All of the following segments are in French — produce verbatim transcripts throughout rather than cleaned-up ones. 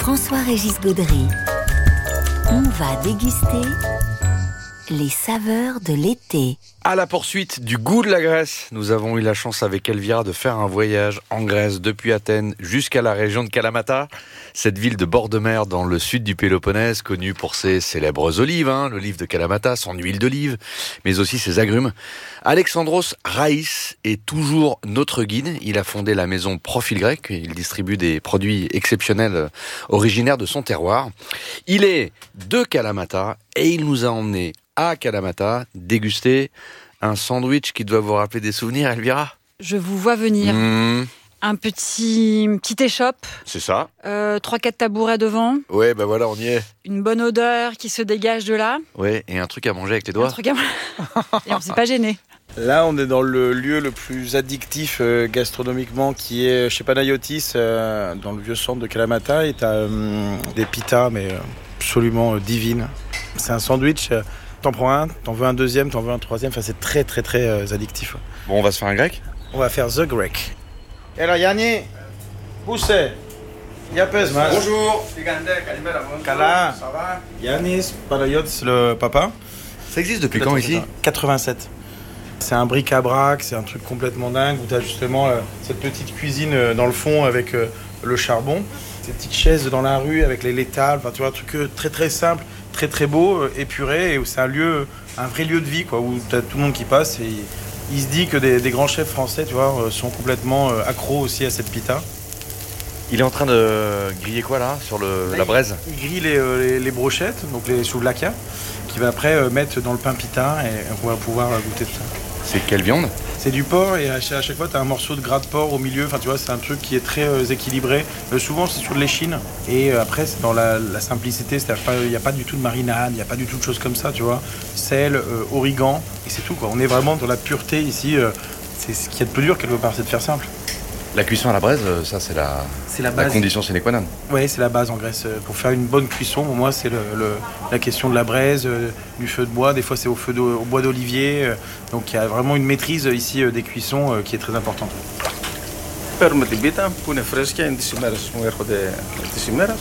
François-Régis Gaudry. On va déguster les saveurs de l'été. À la poursuite du goût de la Grèce, nous avons eu la chance avec Elvira de faire un voyage en Grèce depuis Athènes jusqu'à la région de Kalamata, cette ville de bord de mer dans le sud du Péloponnèse, connue pour ses célèbres olives, hein, l'olive de Kalamata, son huile d'olive, mais aussi ses agrumes. Alexandros Raïs est toujours notre guide. Il a fondé la maison Profil Grec. Il distribue des produits exceptionnels originaires de son terroir. Il est de Kalamata et il nous a emmenés à Kalamata déguster un sandwich qui doit vous rappeler des souvenirs, Elvira. Je vous vois venir. Mmh. Un petit, une petite échoppe. C'est ça. Euh, trois, quatre tabourets devant. Ouais, ben voilà, on y est. Une bonne odeur qui se dégage de là. Ouais, et un truc à manger avec les doigts. Un truc à... Et on s'est pas gêné. Là, on est dans le lieu le plus addictif euh, gastronomiquement, qui est chez Panayotis, euh, dans le vieux centre de Kalamata. Et t'as euh, des pitas, mais euh, absolument euh, divines. C'est un sandwich. Euh, t'en prends un, t'en veux un deuxième, t'en veux un troisième. Enfin, c'est très, très, très euh, addictif. Bon, on va se faire un grec. On va faire The Grec. Et alors, Yanni, pousse. Yapes, mas. Bonjour. Kala. Ça va? Yannis, Panayotis, le papa. Ça existe depuis quand ici? quatre-vingt-sept. C'est un bric-à-brac, c'est un truc complètement dingue où tu as justement euh, cette petite cuisine euh, dans le fond avec euh, le charbon, ces petites chaises dans la rue avec les laitables, enfin, tu vois, un truc euh, très très simple, très très beau, euh, épuré, et où c'est un lieu, un vrai lieu de vie, quoi, où tu as tout le monde qui passe et il, il se dit que des, des grands chefs français, tu vois, euh, sont complètement euh, accros aussi à cette pita. Il est en train de griller quoi là, sur le, là, la braise? Il grille les, euh, les, les brochettes, donc les souvlaka, qu'il va après euh, mettre dans le pain pita et on va pouvoir euh, goûter tout ça. C'est quelle viande? C'est du porc et à chaque, à chaque fois tu as un morceau de gras de porc au milieu. Enfin tu vois, c'est un truc qui est très euh, équilibré. Euh, souvent c'est sur de l'échine et euh, après c'est dans la, la simplicité, c'est-à-dire qu'il n'y a pas du tout de marinade, il n'y a pas du tout de choses comme ça, tu vois. Sel, euh, origan et c'est tout quoi. On est vraiment dans la pureté ici. Euh, c'est ce qui est de plus dur quelque part, c'est de faire simple. La cuisson à la braise, ça c'est la, c'est la, la base. condition sine qua non. Oui, c'est la base en Grèce. Pour faire une bonne cuisson, pour moi, c'est le, le, la question de la braise, euh, du feu de bois. Des fois, c'est au, feu au bois d'olivier. Euh, donc, il y a vraiment une maîtrise ici euh, des cuissons euh, qui est très importante. Παίρνουμε την πίτα που είναι φρέσκια, είναι τις ημέρες που έρχονται τις ημέρες.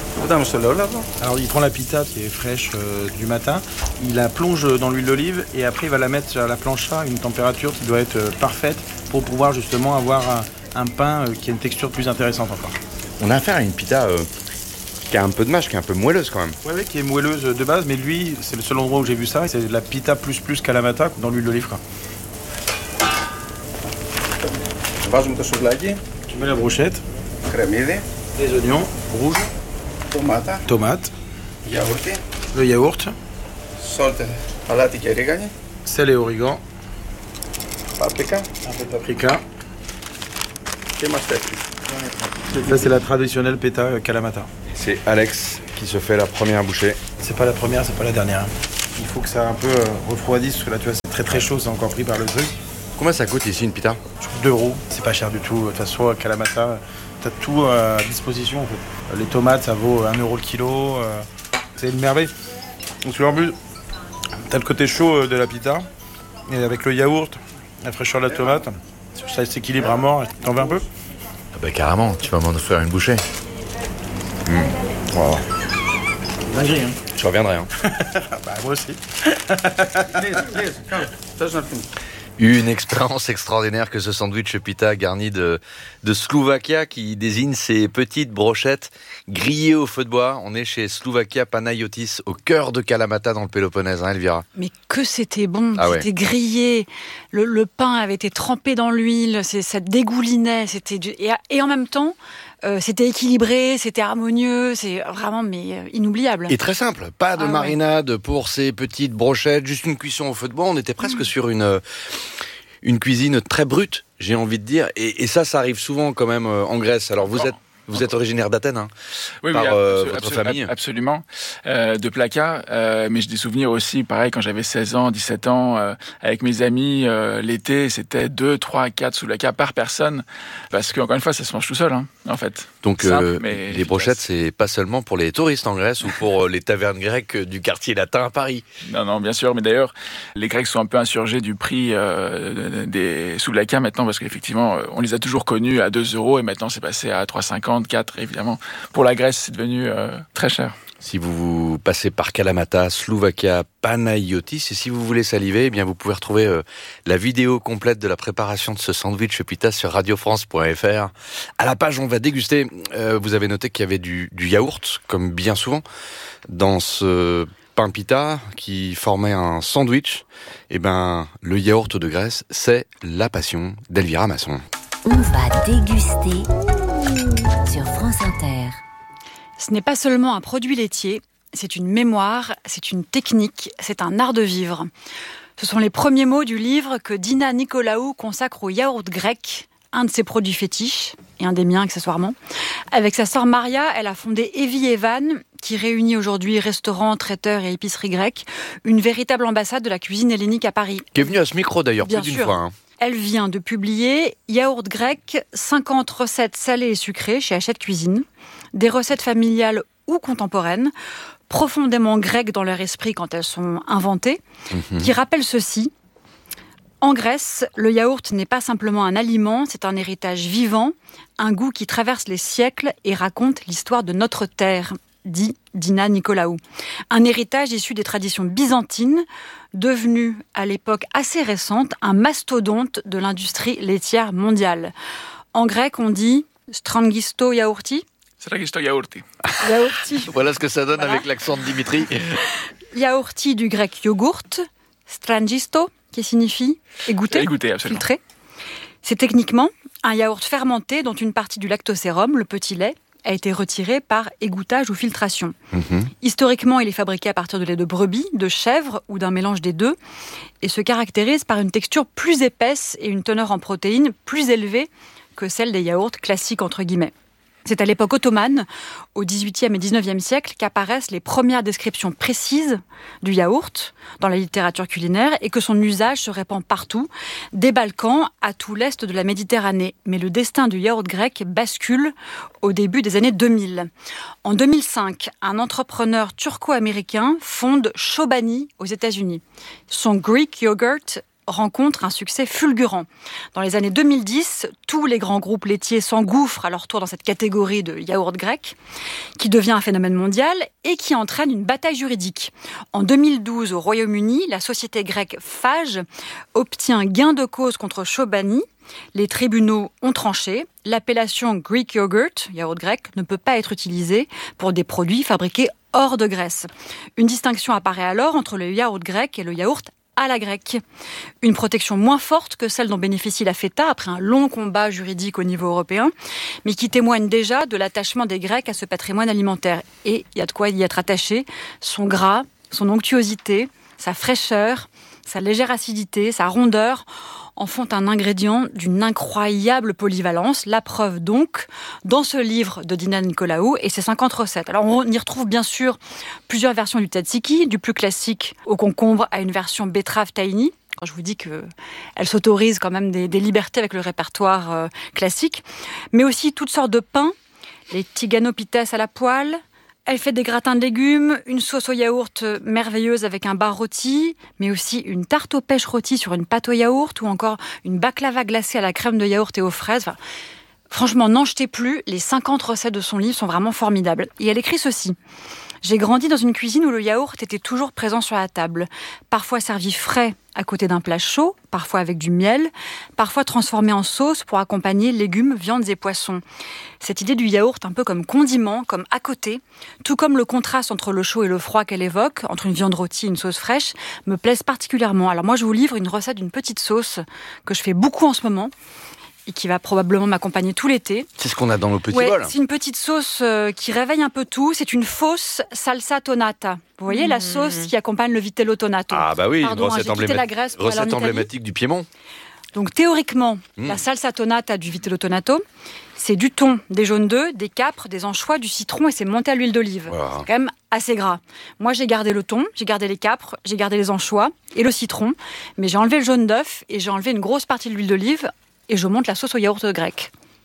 Alors, il prend la pita qui est fraîche euh, du matin, il la plonge dans l'huile d'olive et après, il va la mettre à la plancha à une température qui doit être euh, parfaite pour pouvoir justement avoir un, un pain euh, qui a une texture plus intéressante encore. On a affaire à une pita euh, qui a un peu de mâche, qui est un peu moelleuse quand même. Oui, ouais, qui est moelleuse de base, mais lui, c'est le seul endroit où j'ai vu ça, c'est de la pita plus plus Kalamata dans l'huile d'olive, quoi. Βάζουμε το σουβλάκι. Tu mets la brochette. Κρεμμύδι. Les oignons rouges. Tomate. Tomate. Γιαούρτι. Le yaourt. Σόλτε. Αλάτι και ρίγανη. Sel et origan. Paprika. Un peu de paprika. Και είμαστε έτοιμοι. Ça, c'est la traditionnelle pita Kalamata. C'est Alex qui se fait la première bouchée. C'est pas la première, c'est pas la dernière. Il faut que ça un peu euh, refroidisse, parce que là, tu vois, c'est très très chaud, c'est encore pris par le truc. Combien ça coûte ici une pita? deux euros, c'est pas cher du tout. De toute façon, à Kalamata, t'as tout à disposition en fait. Les tomates, ça vaut un euro le kilo. Euh, c'est une merveille. Donc, en plus, t'as le côté chaud de la pita, et avec le yaourt, la fraîcheur de la tomate, ça s'équilibre à mort. T'en veux un peu? Ah bah carrément, tu vas m'en faire une bouchée. Mmh. Wow. Dinguerie, hein. Je reviendrai. Hein. Bah, moi aussi. Une expérience extraordinaire que ce sandwich pita garni de, de Slovakia qui désigne ces petites brochettes grillées au feu de bois. On est chez Slovakia Panayotis, au cœur de Kalamata dans le Péloponnèse, hein, Elvira? Mais que c'était bon, ah c'était ouais. grillé, le, le pain avait été trempé dans l'huile, c'est, ça dégoulinait, c'était du... et, et en même temps, euh, c'était équilibré, c'était harmonieux, c'est vraiment mais euh, inoubliable. Et très simple, pas de ah marinade ouais. pour ces petites brochettes, juste une cuisson au feu de bois. On était presque mmh. sur une, une cuisine très brute, j'ai envie de dire, et, et ça, ça arrive souvent quand même en Grèce. Alors vous êtes Vous êtes originaire d'Athènes, hein, oui, par oui, euh, absolu- votre absolu- famille. Absolument, euh, de Plaka, euh, mais j'ai des souvenirs aussi, pareil, quand j'avais seize ans, dix-sept ans, euh, avec mes amis, euh, l'été, c'était deux, trois, quatre souvlaka par personne, parce qu'encore une fois, ça se mange tout seul, hein, en fait. Donc Simple, euh, mais les efficace. brochettes, c'est pas seulement pour les touristes en Grèce ou pour les tavernes grecques du quartier latin à Paris. Non, non, bien sûr, mais d'ailleurs, les Grecs sont un peu insurgés du prix euh, des souvlaka maintenant, parce qu'effectivement, on les a toujours connus à deux euros, et maintenant c'est passé à trois cinquante. soixante-quatre, évidemment. Pour la Grèce, c'est devenu euh, très cher. Si vous passez par Kalamata, Slovakia, Panayotis, et si vous voulez saliver, eh bien vous pouvez retrouver euh, la vidéo complète de la préparation de ce sandwich pita sur radio france point f r. À la page, on va déguster. Euh, vous avez noté qu'il y avait du, du yaourt, comme bien souvent, dans ce pain pita qui formait un sandwich. Eh ben, le yaourt de Grèce, c'est la passion d'Elvira Masson. On va déguster sur France Inter. Ce n'est pas seulement un produit laitier, c'est une mémoire, c'est une technique, c'est un art de vivre. Ce sont les premiers mots du livre que Dina Nicolaou consacre au yaourt grec, un de ses produits fétiches, et un des miens accessoirement. Avec sa sœur Maria, elle a fondé Evie Evan, qui réunit aujourd'hui restaurants, traiteurs et épiceries grecques, une véritable ambassade de la cuisine hellénique à Paris. Qui est venue à ce micro d'ailleurs, Bien plus d'une sûr. fois. Hein. Elle vient de publier Yaourt grec, cinquante recettes salées et sucrées chez Hachette Cuisine. Des recettes familiales ou contemporaines, profondément grecques dans leur esprit quand elles sont inventées, mmh. qui rappellent ceci. En Grèce, le yaourt n'est pas simplement un aliment, c'est un héritage vivant, un goût qui traverse les siècles et raconte l'histoire de notre terre, dit Dina Nicolaou. Un héritage issu des traditions byzantines, devenu à l'époque assez récente un mastodonte de l'industrie laitière mondiale. En grec, on dit strangisto yaourti. Strangisto yaourti. Yaourti. Voilà ce que ça donne voilà. Avec l'accent de Dimitri. Yaourti du grec yogourt, strangisto, qui signifie égoutter, égoutter absolument. Filtrer. C'est techniquement un yaourt fermenté dont une partie du lactosérum, le petit lait, a été retiré par égouttage ou filtration. Mmh. Historiquement, il est fabriqué à partir de lait de brebis, de chèvre ou d'un mélange des deux et se caractérise par une texture plus épaisse et une teneur en protéines plus élevée que celle des yaourts classiques entre guillemets. C'est à l'époque ottomane, au dix-huitième et dix-neuvième siècle, qu'apparaissent les premières descriptions précises du yaourt dans la littérature culinaire et que son usage se répand partout, des Balkans à tout l'est de la Méditerranée. Mais le destin du yaourt grec bascule au début des années deux mille. En deux mille cinq, un entrepreneur turco-américain fonde Chobani aux États-Unis. Son Greek yogurt rencontre un succès fulgurant. Dans les années deux mille dix, tous les grands groupes laitiers s'engouffrent à leur tour dans cette catégorie de yaourt grec, qui devient un phénomène mondial et qui entraîne une bataille juridique. En deux mille douze, au Royaume-Uni, la société grecque Fage obtient gain de cause contre Chobani. Les tribunaux ont tranché. L'appellation Greek yogurt, yaourt grec, ne peut pas être utilisée pour des produits fabriqués hors de Grèce. Une distinction apparaît alors entre le yaourt grec et le yaourt à la grecque. Une protection moins forte que celle dont bénéficie la feta après un long combat juridique au niveau européen, mais qui témoigne déjà de l'attachement des Grecs à ce patrimoine alimentaire. Et il y a de quoi y être attaché. Son gras, son onctuosité, sa fraîcheur, sa légère acidité, sa rondeur en font un ingrédient d'une incroyable polyvalence. La preuve donc dans ce livre de Dina Nicolaou et ses cinquante recettes. Alors on y retrouve bien sûr plusieurs versions du tzatziki, du plus classique au concombre à une version betterave tahini. Quand je vous dis qu'elle s'autorise quand même des, des libertés avec le répertoire euh, classique, mais aussi toutes sortes de pains, les tiganopites à la poêle. Elle fait des gratins de légumes, une sauce au yaourt merveilleuse avec un bar rôti, mais aussi une tarte aux pêches rôtie sur une pâte au yaourt ou encore une baklava glacée à la crème de yaourt et aux fraises. Enfin, franchement, n'en jetez plus, les cinquante recettes de son livre sont vraiment formidables. Et elle écrit ceci. J'ai grandi dans une cuisine où le yaourt était toujours présent sur la table, parfois servi frais à côté d'un plat chaud, parfois avec du miel, parfois transformé en sauce pour accompagner légumes, viandes et poissons. Cette idée du yaourt un peu comme condiment, comme à côté, tout comme le contraste entre le chaud et le froid qu'elle évoque, entre une viande rôtie et une sauce fraîche, me plaisent particulièrement. Alors moi je vous livre une recette d'une petite sauce que je fais beaucoup en ce moment, et qui va probablement m'accompagner tout l'été. C'est ce qu'on a dans nos petits ouais, bols. C'est une petite sauce euh, qui réveille un peu tout. C'est une fausse salsa tonata. Vous voyez, mmh. la sauce qui accompagne le vitello tonato. Ah bah oui, Pardon, une recette, hein, emblématique, la Grèce pour recette emblématique du Piémont. Donc théoriquement, mmh. la salsa tonata du vitello tonato, c'est du thon, des jaunes d'œufs, des capres, des anchois, du citron et c'est monté à l'huile d'olive. Voilà. C'est quand même assez gras. Moi, j'ai gardé le thon, j'ai gardé les capres, j'ai gardé les anchois et le citron, mais j'ai enlevé le jaune d'œuf et j'ai enlevé une grosse partie de l'huile d'olive et je monte la sauce au yaourt grec.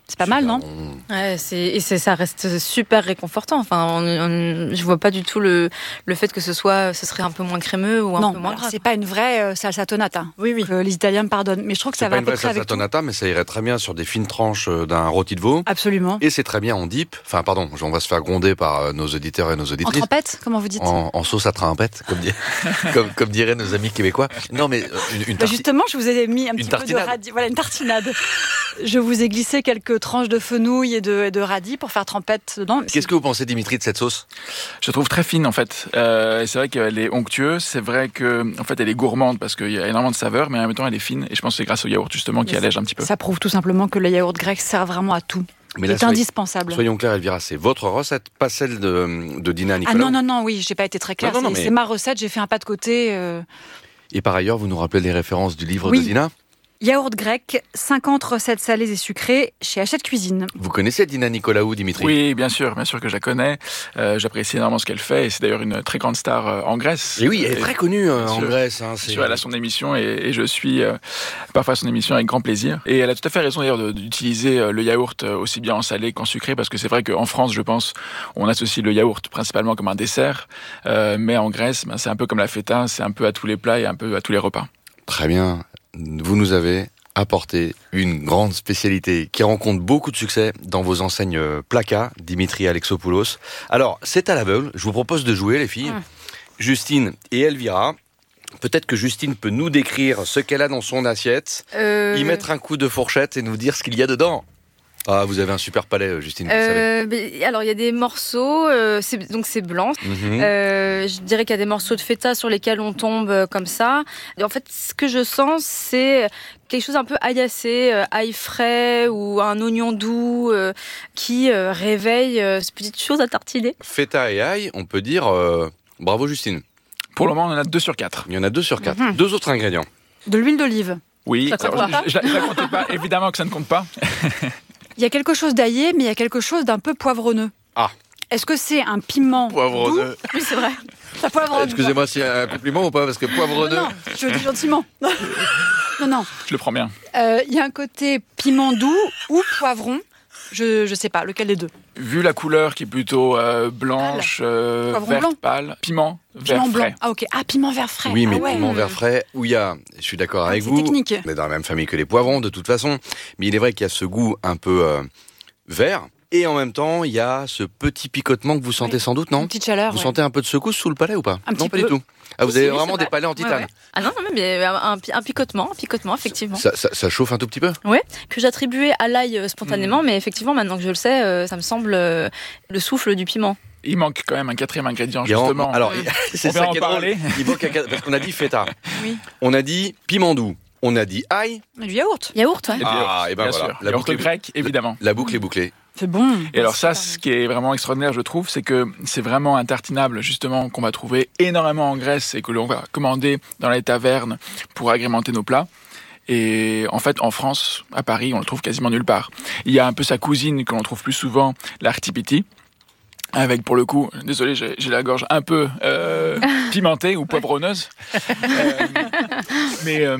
C'est pas mal, non ? Bon. Ouais, c'est, et c'est, ça reste super réconfortant. Enfin, on, on, je vois pas du tout le, le fait que ce soit, ce serait un peu moins crémeux ou un non, peu moins alors, gras. c'est pas une vraie euh, salsa tonata. Oui, oui. Que les Italiens me pardonnent. Mais je trouve que C'est ça pas va à une peu vraie près salsa avec tout. tonata, mais ça irait très bien sur des fines tranches euh, d'un rôti de veau. Absolument. Et c'est très bien en dip. Enfin, pardon, on va se faire gronder par euh, nos auditeurs et nos En auditrices. trempette, comment vous dites ? En, en sauce à trimpette, comme, di- comme, comme diraient nos amis québécois. Non, mais euh, une, une Bah tarti- justement, je vous ai mis un Une petit peu tartinade. de radis. Voilà, une tartinade. Je vous ai glissé quelques tranches de fenouil et de, et de radis pour faire trempette dedans. Qu'est-ce que vous pensez, Dimitri, de cette sauce ? Je la trouve très fine en fait. Euh, c'est vrai qu'elle est onctueuse. C'est vrai que en fait elle est gourmande parce qu'il y a énormément de saveurs, mais en même temps elle est fine. Et je pense que c'est grâce au yaourt justement qui Mais allège un petit peu. Ça prouve tout simplement que le yaourt grec sert vraiment à tout. Mais Il là, est soyez- indispensable. Soyons clairs, Elvira, c'est votre recette, pas celle de, de Dina Ah Nicolas. non, non, non, oui, j'ai pas été très claire. Non, non, non, c'est, mais- c'est ma recette, j'ai fait un pas de côté. euh, Et par ailleurs, vous nous rappelez les références du livre Oui. de Dina ? Yaourt grec, cinquante recettes salées et sucrées chez Hachette Cuisine. Vous connaissez Dina Nicolaou, Dimitri ? Oui, bien sûr, bien sûr que je la connais. Euh, j'apprécie énormément ce qu'elle fait et c'est d'ailleurs une très grande star euh, en Grèce. Et oui, elle est très connue euh, Bien en sûr. Grèce. Hein, Bien c'est... sûr, elle a son émission et, et je suis euh, parfois son émission avec grand plaisir. Et elle a tout à fait raison d'ailleurs de- d'utiliser euh, le yaourt euh, aussi bien en salé qu'en sucré parce que c'est vrai qu'en France, je pense, on associe le yaourt principalement comme un dessert, euh, mais en Grèce, ben, c'est un peu comme la feta, c'est un peu à tous les plats et un peu à tous les repas. Très bien. Vous nous avez apporté une grande spécialité qui rencontre beaucoup de succès dans vos enseignes euh, Plaka, Dimitri Alexopoulos. Alors, c'est à l'aveugle. Je vous propose de jouer, les filles. Mmh. Justine et Elvira. Peut-être que Justine peut nous décrire ce qu'elle a dans son assiette, Euh, y mettre un coup de fourchette et nous dire ce qu'il y a dedans. Ah, vous avez un super palais, Justine, vous le savez. euh, mais, alors il y a des morceaux, euh, c'est, donc c'est blanc. Mhm. Euh, je dirais qu'il y a des morceaux de feta sur lesquels on tombe euh, comme ça. Et en fait, ce que je sens, c'est quelque chose un peu aillacé, euh, ail frais ou un oignon doux euh, qui euh, réveille euh, cette petite chose à tartiner. Feta et ail, on peut dire euh, bravo, Justine. Pour le moment, on en a deux sur quatre. Il y en a deux sur quatre. Mhm. Deux autres ingrédients. De l'huile d'olive. Oui, Ça compte alors, pas. je, je, je la comptais pas. Évidemment que ça ne compte pas. Il y a quelque chose d'aillé, mais il y a quelque chose d'un peu poivronneux. Ah. Est-ce que c'est un piment Poivronneux. Oui, c'est vrai. doux Ça poivronneux. Excusez-moi, c'est un compliment ou pas ? Parce que poivronneux. Non, non, je le dis gentiment. non, non. Je le prends bien. Euh, Il y a un côté piment doux ou poivron. Je je sais pas, lequel des deux. Vu la couleur qui est plutôt euh, blanche, euh, Poivron verte blanc. pâle, piment, vert Piment blanc. frais. Ah ok. Ah, piment vert frais. Oui, mais ah, ouais. piment vert frais, où il y a, je suis d'accord Ah, avec c'est vous, technique. on est dans la même famille que les poivrons de toute façon, mais il est vrai qu'il y a ce goût un peu euh, vert, et en même temps, il y a ce petit picotement que vous sentez Oui. sans doute, Une non ? petite chaleur. Vous ouais. sentez un peu de secousse sous le palais ou pas ? Un Non, petit pas peu. du tout. Ah, vous Si, avez oui, vraiment c'est des vrai. palais en Ouais, titane. ouais. Ah non, non, mais un, un, un picotement, un picotement, effectivement. Ça, ça, ça chauffe un tout petit peu ? Ouais, que j'attribuais à l'ail euh, spontanément, mais effectivement, maintenant que je le sais, euh, ça me semble euh, le souffle du piment. Il manque quand même un quatrième ingrédient, Il y a- justement. Alors, Mm. c'est On va ça en qui est drôle. parler. Il manque un- parce qu'on a dit feta, Oui. on a dit piment doux, on a dit ail. Du yaourt. Yaourt, ouais. Et Ah, bien- et ben bien voilà. sûr. La Yaourt boucle est- grec, évidemment. La boucle est bouclée. C'est bon. Et alors ça, Super ce qui est vraiment extraordinaire, je trouve, c'est que c'est vraiment un tartinable, justement, qu'on va trouver énormément en Grèce et que l'on va commander dans les tavernes pour agrémenter nos plats. Et en fait, en France, à Paris, on le trouve quasiment nulle part. Il y a un peu sa cousine que l'on trouve plus souvent, l'artipiti, avec, pour le coup, désolé, j'ai j'ai la gorge un peu euh, pimentée ou poivronneuse. Euh, mais euh,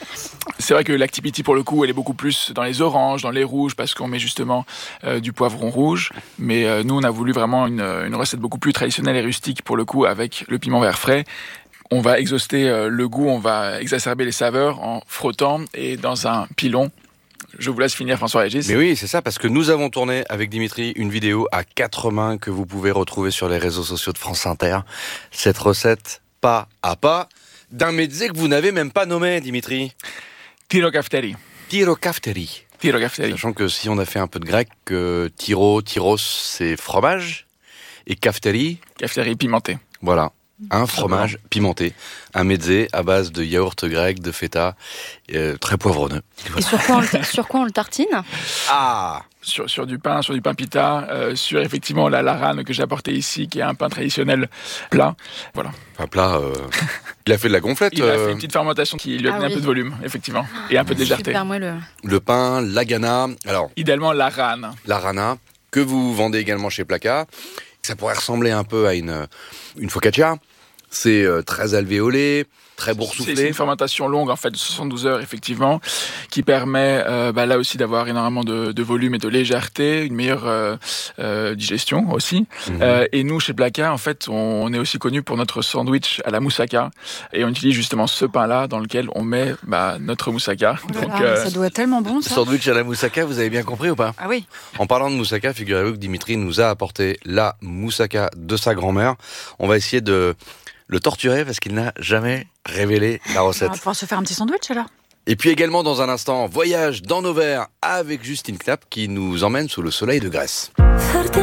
c'est vrai que l'activity, pour le coup, elle est beaucoup plus dans les oranges, dans les rouges, parce qu'on met justement euh, du poivron rouge. Mais euh, nous, on a voulu vraiment une, une recette beaucoup plus traditionnelle et rustique, pour le coup, avec le piment vert frais. On va exhauster euh, le goût, on va exacerber les saveurs en frottant et dans un pilon. Je vous laisse finir, François-Régis. Mais oui, c'est ça, parce que nous avons tourné avec Dimitri une vidéo à quatre mains que vous pouvez retrouver sur les réseaux sociaux de France Inter. Cette recette pas à pas d'un mezzé que vous n'avez même pas nommé, Dimitri. Tiro kafteri. Tiro kafteri. Tiro kafteri. Sachant que si on a fait un peu de grec, que tiro, tyros, c'est fromage, et kafteri, Kafteri pimenté. voilà. Un fromage pimenté, un mezzé à base de yaourt grec, de feta, euh, très poivronneux. Et sur quoi, on le, sur quoi on le tartine? Ah, Sur, sur du pain, sur du pain pita, euh, sur effectivement la larane que j'ai apportée ici, qui est un pain traditionnel plat. Voilà. un plat. Euh... Il a fait de la gonflette. Il a euh, fait une petite fermentation qui lui a Ah donné oui. un peu de volume, effectivement, et un peu de légèreté. Super moelleux. Le pain, la gana. Alors, Idéalement la rane. la rana, que vous vendez également chez Plaka. Ça pourrait ressembler un peu à une, une focaccia. C'est euh, très alvéolé, très boursouflé. C'est une fermentation longue, en fait, de soixante-douze heures, effectivement, qui permet, euh, bah, là aussi, d'avoir énormément de, de volume et de légèreté, une meilleure euh, euh, digestion aussi. Mmh. Euh, et nous, chez Placard, en fait, on, on est aussi connu pour notre sandwich à la moussaka. Et on utilise justement ce pain-là dans lequel on met bah, notre moussaka. Oh là Donc, là, euh, ça doit être tellement bon, ça. Sandwich à la moussaka, vous avez bien compris ou pas? Ah oui. En parlant de moussaka, figurez-vous que Dimitri nous a apporté la moussaka de sa grand-mère. On va essayer de le torturer parce qu'il n'a jamais révélé la recette. On va pouvoir se faire un petit sandwich alors. Et puis également dans un instant, voyage dans nos verres avec Justine Knapp qui nous emmène sous le soleil de Grèce.